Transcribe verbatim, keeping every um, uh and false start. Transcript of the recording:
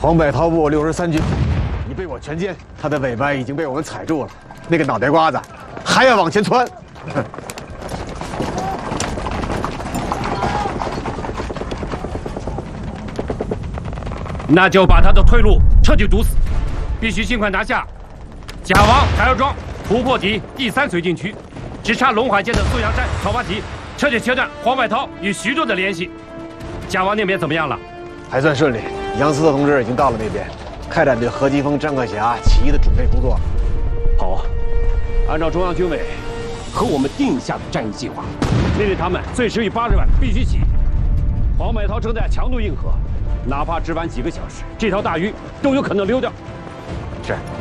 黄百韬部六十三军已被我全歼，他的尾巴已经被我们踩住了，那个脑袋瓜子还要往前窜。 那就把他的退路彻底堵死，必须尽快拿下甲王柴儿庄，突破敌第三绥靖区，只差龙海县的素阳山草发集，彻底切断黄百韬与徐州的联系。甲王那边怎么样了？ 还算顺利，杨思特同志已经到了那边，开展对何基峰、张克侠起义的准备工作。 好啊，按照中央军委和我们定下的战役计划，命令他们最迟于八日晚必须起义。黄百韬正在强渡运河。 哪怕只晚几个小时，这条大鱼都有可能溜掉。 是。